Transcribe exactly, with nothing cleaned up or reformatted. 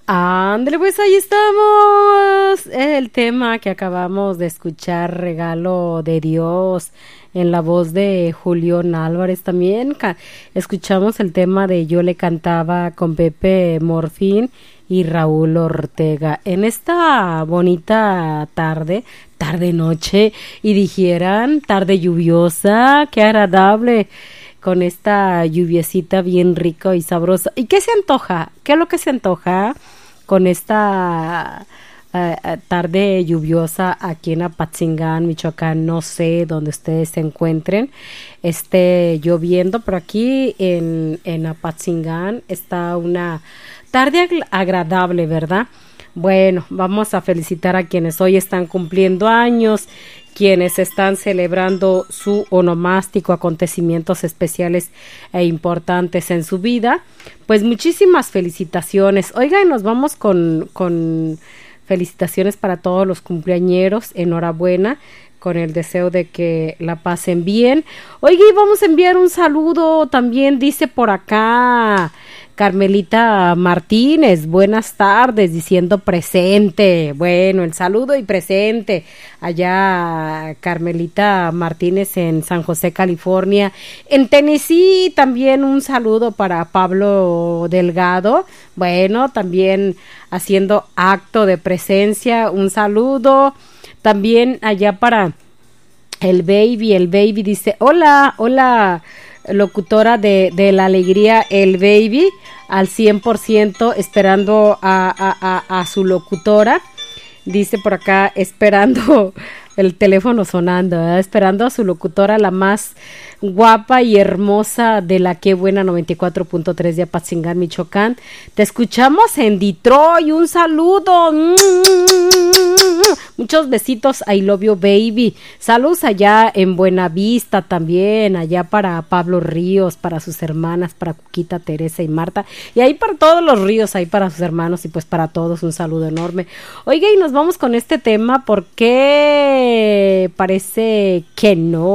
Ándale, pues ahí estamos. El tema que acabamos de escuchar, Regalo de Dios, en la voz de Julián Álvarez. También ca- escuchamos el tema de Yo le cantaba con Pepe Morfín y Raúl Ortega. En esta bonita tarde, tarde noche, y dijeran tarde lluviosa, qué agradable, con esta lluviecita bien rica y sabrosa. ¿Y qué se antoja? ¿Qué es lo que se antoja con esta eh, eh, tarde lluviosa aquí en Apatzingán, Michoacán? No sé dónde ustedes se encuentren, esté lloviendo, pero aquí en, en Apatzingán está una tarde ag- agradable, ¿verdad? Bueno, vamos a felicitar a quienes hoy están cumpliendo años, quienes están celebrando su onomástico, acontecimientos especiales e importantes en su vida. Pues muchísimas felicitaciones. Oiga, y nos vamos con, con felicitaciones para todos los cumpleañeros. Enhorabuena, con el deseo de que la pasen bien. Oiga, y vamos a enviar un saludo también, dice por acá Carmelita Martínez, buenas tardes, diciendo presente. Bueno, el saludo y presente allá Carmelita Martínez en San José, California. En Tennessee también un saludo para Pablo Delgado. Bueno, también haciendo acto de presencia, un saludo. También allá para el baby, el baby dice, hola, hola, locutora de, de la alegría, el baby, al cien por ciento, esperando a, a, a, a su locutora. Dice por acá, esperando el teléfono sonando, ¿verdad? Esperando a su locutora, la más guapa y hermosa de la Qué Buena noventa y cuatro punto tres de Apatzingán, Michoacán. Te escuchamos en Detroit, un saludo. Muchos besitos, I love you baby. Saludos allá en Buenavista también, allá para Pablo Ríos, para sus hermanas, para Cuquita, Teresa y Marta, y ahí para todos los ríos, ahí para sus hermanos, y pues para todos un saludo enorme. Oiga, y nos vamos con este tema porque parece que no